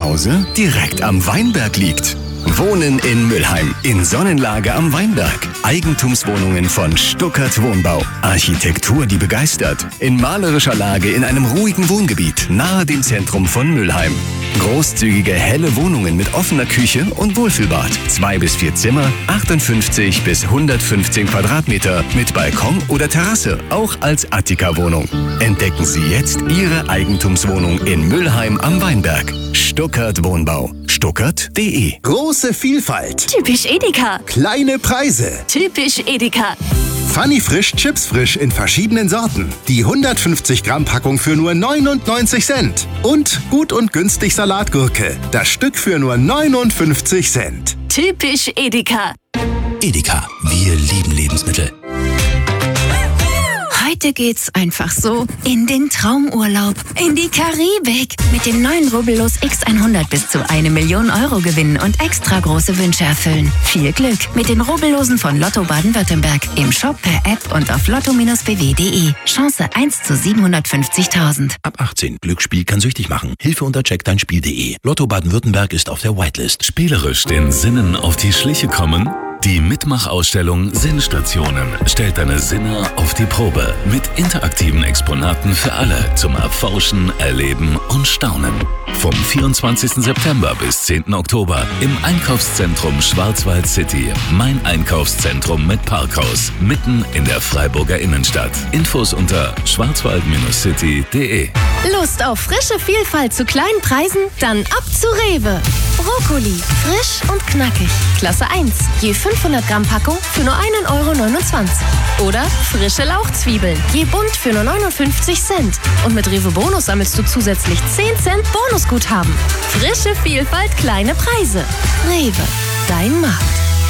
Zuhause direkt am Weinberg liegt. Wohnen in Mülheim, in Sonnenlage am Weinberg. Eigentumswohnungen von Stuckert Wohnbau. Architektur, die begeistert. In malerischer Lage in einem ruhigen Wohngebiet, nahe dem Zentrum von Mülheim. Großzügige, helle Wohnungen mit offener Küche und Wohlfühlbad. 2 bis 4 Zimmer, 58 bis 115 Quadratmeter mit Balkon oder Terrasse, auch als Attika-Wohnung. Entdecken Sie jetzt Ihre Eigentumswohnung in Mülheim am Weinberg. Stuckert Wohnbau. Stuckert.de. Große Vielfalt. Typisch Edeka. Kleine Preise. Typisch Edeka. Funny Frisch Chips Frisch in verschiedenen Sorten. Die 150 Gramm Packung für nur 99 Cent. Und gut und günstig Salatgurke. Das Stück für nur 59 Cent. Typisch Edeka. Edeka, wir lieben Lebensmittel. Heute geht's einfach so in den Traumurlaub, in die Karibik. Mit dem neuen Rubbellos X100 bis zu 1 Million Euro gewinnen und extra große Wünsche erfüllen. Viel Glück mit den Rubbellosen von Lotto Baden-Württemberg. Im Shop, per App und auf lotto-bw.de. Chance 1 zu 750.000. Ab 18. Glücksspiel kann süchtig machen. Hilfe unter checkdeinspiel.de. Lotto Baden-Württemberg ist auf der Whitelist. Spielerisch den Sinnen auf die Schliche kommen? Die Mitmachausstellung Sinnstationen stellt deine Sinne auf die Probe mit interaktiven Exponaten für alle zum Erforschen, Erleben und Staunen. Vom 24. September bis 10. Oktober im Einkaufszentrum Schwarzwald City. Mein Einkaufszentrum mit Parkhaus, mitten in der Freiburger Innenstadt. Infos unter schwarzwald-city.de. Lust auf frische Vielfalt zu kleinen Preisen? Dann ab zu Rewe. Brokkoli, frisch und knackig. Klasse 1, je 500 Gramm Packung für nur 1,29 €. Oder frische Lauchzwiebeln, je bunt für nur 59 Cent. Und mit Rewe Bonus sammelst du zusätzlich 10 Cent Bonusguthaben. Frische Vielfalt, kleine Preise. Rewe, dein Markt.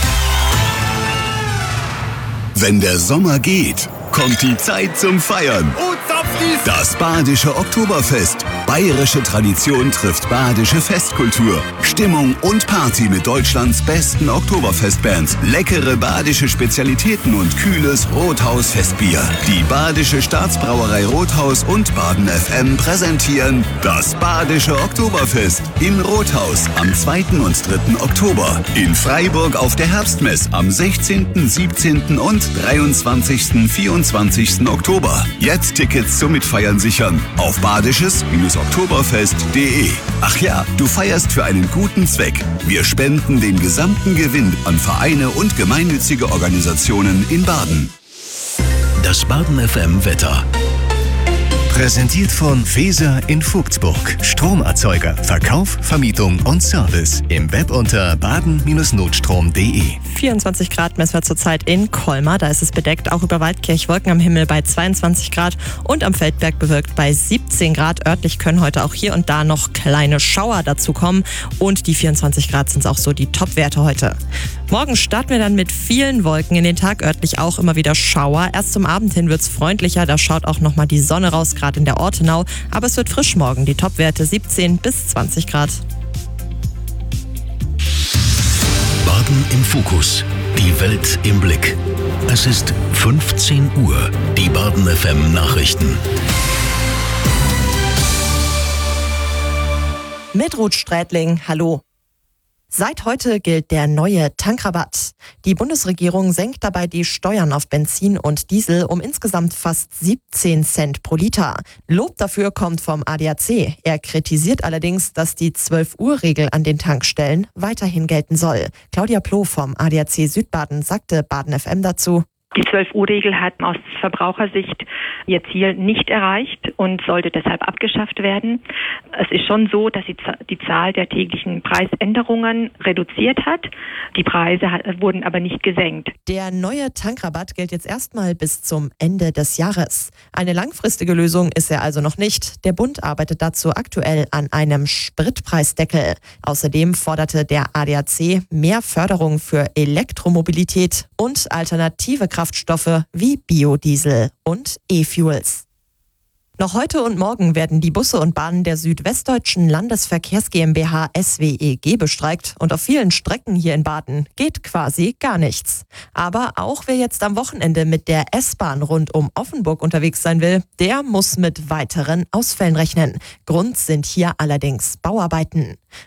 Wenn der Sommer geht, kommt die Zeit zum Feiern. Das Badische Oktoberfest. Bayerische Tradition trifft badische Festkultur. Stimmung und Party mit Deutschlands besten Oktoberfestbands. Leckere badische Spezialitäten und kühles Rothaus-Festbier. Die Badische Staatsbrauerei Rothaus und Baden FM präsentieren das Badische Oktoberfest in Rothaus am 2. und 3. Oktober. In Freiburg auf der Herbstmess am 16., 17. und 23., 24. Oktober. Jetzt Tickets zum Mitfeiern sichern auf badisches-oktoberfest.de. Ach ja, du feierst für einen guten Zweck. Wir spenden den gesamten Gewinn an Vereine und gemeinnützige Organisationen in Baden. Das Baden FM Wetter. Präsentiert von Feser in Vogtsburg. Stromerzeuger, Verkauf, Vermietung und Service. Im Web unter baden-notstrom.de. 24 Grad messen wir zurzeit in Colmar. Da ist es bedeckt, auch über Waldkirch Wolken am Himmel bei 22 Grad und am Feldberg bewölkt bei 17 Grad. Örtlich können heute auch hier und da noch kleine Schauer dazu kommen. Und die 24 Grad sind auch so die Top-Werte heute. Morgen starten wir dann mit vielen Wolken in den Tag, örtlich auch immer wieder Schauer. Erst zum Abend hin wird es freundlicher, da schaut auch nochmal die Sonne raus, gerade in der Ortenau. Aber es wird frisch morgen, die Topwerte 17 bis 20 Grad. Baden im Fokus. Die Welt im Blick. Es ist 15 Uhr. Die Baden FM Nachrichten. Mit Ruth Strätling, hallo. Seit heute gilt der neue Tankrabatt. Die Bundesregierung senkt dabei die Steuern auf Benzin und Diesel um insgesamt fast 17 Cent pro Liter. Lob dafür kommt vom ADAC. Er kritisiert allerdings, dass die 12-Uhr-Regel an den Tankstellen weiterhin gelten soll. Claudia Ploh vom ADAC Südbaden sagte Baden FM dazu: Die 12-Uhr-Regel hat aus Verbrauchersicht ihr Ziel nicht erreicht und sollte deshalb abgeschafft werden. Es ist schon so, dass sie die Zahl der täglichen Preisänderungen reduziert hat. Die Preise wurden aber nicht gesenkt. Der neue Tankrabatt gilt jetzt erstmal bis zum Ende des Jahres. Eine langfristige Lösung ist er also noch nicht. Der Bund arbeitet dazu aktuell an einem Spritpreisdeckel. Außerdem forderte der ADAC mehr Förderung für Elektromobilität und alternative Kraftstoffe wie Biodiesel und E-Fuels. Noch heute und morgen werden die Busse und Bahnen der Südwestdeutschen Landesverkehrs GmbH SWEG bestreikt und auf vielen Strecken hier in Baden geht quasi gar nichts. Aber auch wer jetzt am Wochenende mit der S-Bahn rund um Offenburg unterwegs sein will, der muss mit weiteren Ausfällen rechnen. Grund sind hier allerdings Bauarbeiten.